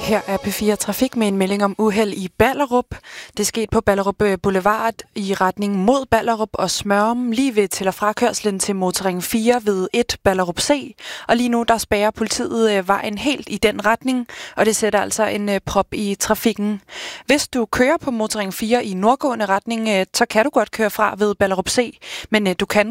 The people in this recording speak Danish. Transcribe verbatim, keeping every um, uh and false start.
Her er P fire Trafik med en melding om uheld i Ballerup. Det skete på Ballerup Boulevard i retning mod Ballerup og Smørum, lige ved til- og frakørslen til motorring fire ved et Ballerup C. Og lige nu der spærrer politiet vejen helt i den retning, og det sætter altså en prop i trafikken. Hvis du kører på motorring fire i nordgående retning, så kan du godt køre fra ved Ballerup C, men du kan